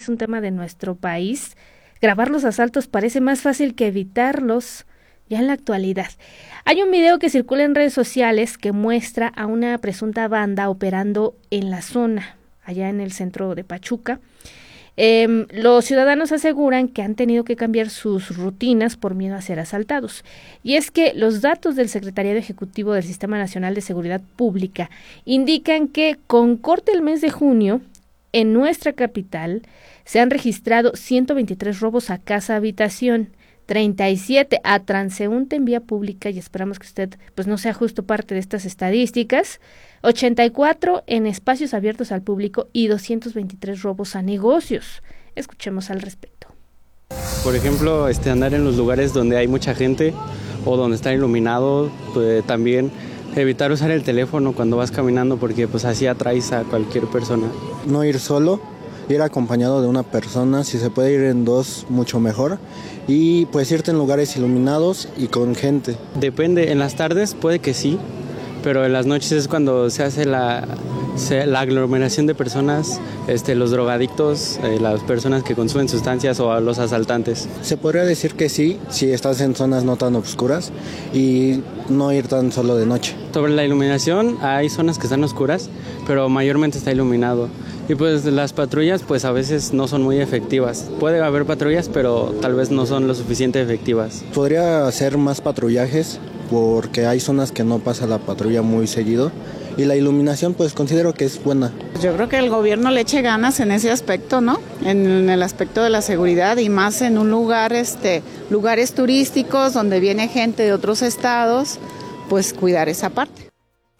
es un tema de nuestro país. Grabar los asaltos parece más fácil que evitarlos ya en la actualidad. Hay un video que circula en redes sociales que muestra a una presunta banda operando en la zona, allá en el centro de Pachuca. Los ciudadanos aseguran que han tenido que cambiar sus rutinas por miedo a ser asaltados. Y es que los datos del Secretariado Ejecutivo del Sistema Nacional de Seguridad Pública indican que con corte el mes de junio, en nuestra capital, se han registrado 123 robos a casa-habitación, 37 a transeúnte en vía pública, y esperamos que usted pues no sea justo parte de estas estadísticas, 84 en espacios abiertos al público y 223 robos a negocios. Escuchemos al respecto. Por ejemplo, andar en los lugares donde hay mucha gente o donde está iluminado, pues, también evitar usar el teléfono cuando vas caminando, porque pues así atraes a cualquier persona. No ir solo, ir acompañado de una persona, si se puede ir en dos, mucho mejor. Y pues irte en lugares iluminados y con gente. Depende, en las tardes puede que sí, pero en las noches es cuando se hace la aglomeración de personas, los drogadictos, las personas que consumen sustancias o a los asaltantes. Se podría decir que sí, si estás en zonas no tan oscuras y no ir tan solo de noche. Sobre la iluminación, hay zonas que están oscuras, pero mayormente está iluminado. Y pues las patrullas pues a veces no son muy efectivas. Puede haber patrullas, pero tal vez no son lo suficiente efectivas. Podría hacer más patrullajes porque hay zonas que no pasa la patrulla muy seguido. Y la iluminación pues considero que es buena. Yo creo que el gobierno le eche ganas en ese aspecto, ¿no? En el aspecto de la seguridad y más en un lugar, lugares turísticos donde viene gente de otros estados, pues cuidar esa parte.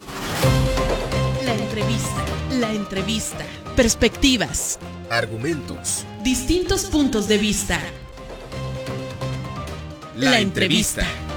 La entrevista. Perspectivas. Argumentos. Distintos puntos de vista. La entrevista.